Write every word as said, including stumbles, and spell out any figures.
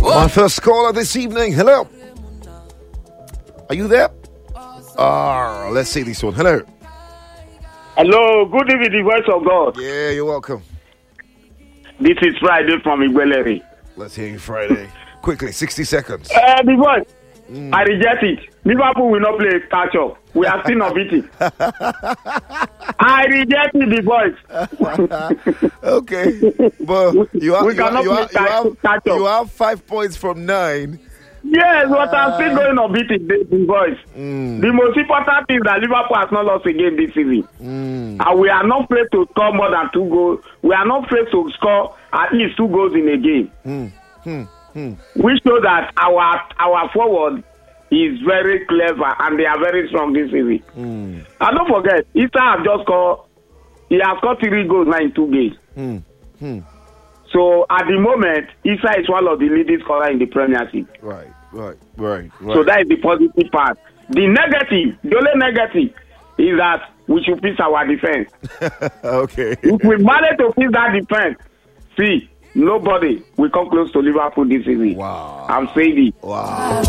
My first caller this evening. Hello. Are you there? Ah, let's see this one. Hello. Hello, good evening, the voice of God. Yeah, you're welcome. This is Friday from Igweleri. Let's hear you Friday. Quickly, sixty seconds. Uh, the voice, mm. I reject it. Liverpool will not play catch up. We are still not beating. I reject it, the voice. Okay, but you have, we you, have, you, have, catch, you, have, catch you have five points from nine. Yes, but I'm still going on beating the, the boys. Mm. The most important thing is that Liverpool has not lost a game this season. Mm. And we are not afraid to score more than two goals. We are not afraid to score at least two goals in a game. Mm. Mm. Mm. We show that our our forward is very clever and they are very strong this season. Mm. And don't forget, Issa has just scored, he has scored three goals now in two games. Mm. Mm. So at the moment, Issa is one of the leading scorers in the Premiership. Right, right, right, right. So that is the positive part. The negative, the only negative is that we should fix our defense. Okay. If we manage to fix that defense, see, nobody will come close to Liverpool this season. Wow. I'm saying it. Wow.